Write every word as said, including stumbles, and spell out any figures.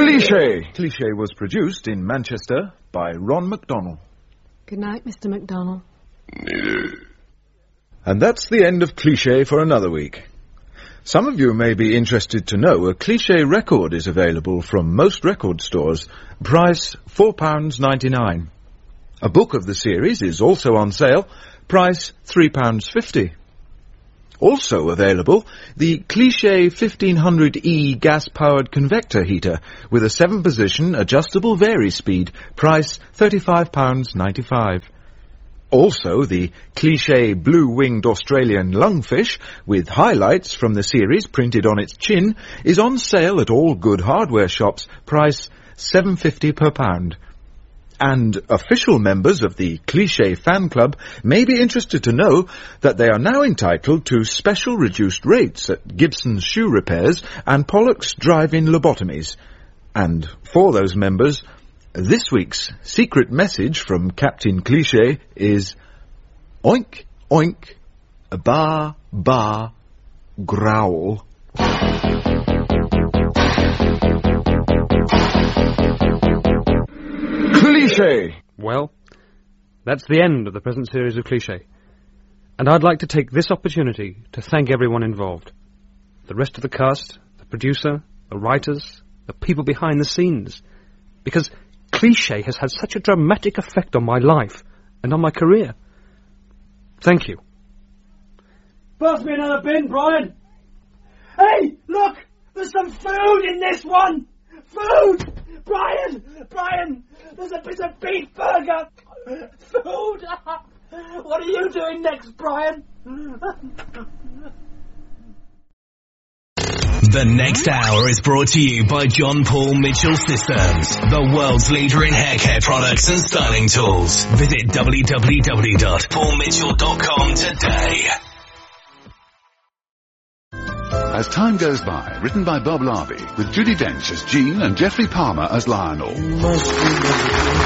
Cliché. Cliché was produced in Manchester by Ron MacDonald. Good night, Mister MacDonald. And that's the end of Cliché for another week. Some of you may be interested to know a Cliché record is available from most record stores. Price four pounds ninety-nine. A book of the series is also on sale. Price three pounds fifty. Also available, the Cliché fifteen hundred E gas-powered convector heater with a seven-position adjustable vari-speed. Price thirty-five pounds ninety-five. Also, the Cliché blue-winged Australian lungfish, with highlights from the series printed on its chin, is on sale at all good hardware shops. Price seven pounds fifty per pound. And official members of the Cliché fan club may be interested to know that they are now entitled to special reduced rates at Gibson's shoe repairs and Pollock's drive-in lobotomies. And for those members, this week's secret message from Captain Cliché is oink, oink, ba, ba, growl. Cliché! Well, that's the end of the present series of Cliché. And I'd like to take this opportunity to thank everyone involved. The rest of the cast, the producer, the writers, the people behind the scenes. Because Cliché has had such a dramatic effect on my life and on my career. Thank you. Pass me another bin, Brian. Hey, look! There's some food in this one! Food! Brian! Brian! There's a bit of beef burger! Food! What are you doing next, Brian? The next hour is brought to you by John Paul Mitchell Systems, the world's leader in hair care products and styling tools. Visit w w w dot paul mitchell dot com today. As Time Goes By, written by Bob Larvey, with Judi Dench as Jean and Geoffrey Palmer as Lionel.